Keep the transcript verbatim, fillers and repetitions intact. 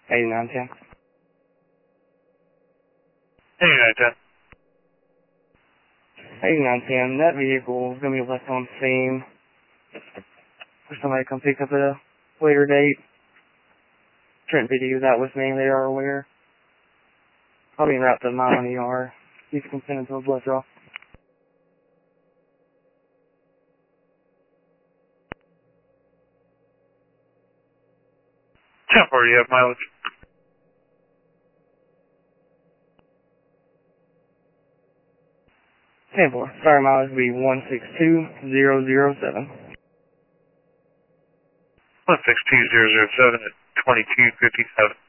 eighty-nine ten. eighty-nine ten. eighty-nine ten, that vehicle is going to be left on scene for somebody to come pick up at a later date. Trent video's out with me, they are aware. I'll be en route to the mile on E R. He's consented to a blood draw. ten four, you have mileage. ten four, sorry, mileage will be one six two zero zero seven. one six two zero zero seven at twenty-two fifty-seven.